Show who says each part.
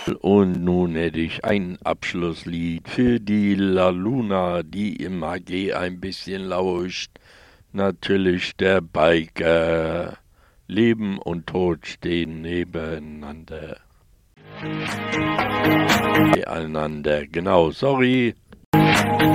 Speaker 1: Und nun hätte ich ein Abschlusslied für die La Luna, die im HG ein bisschen lauscht. Natürlich der Biker. Leben und Tod stehen nebeneinander. Einander, genau, sorry.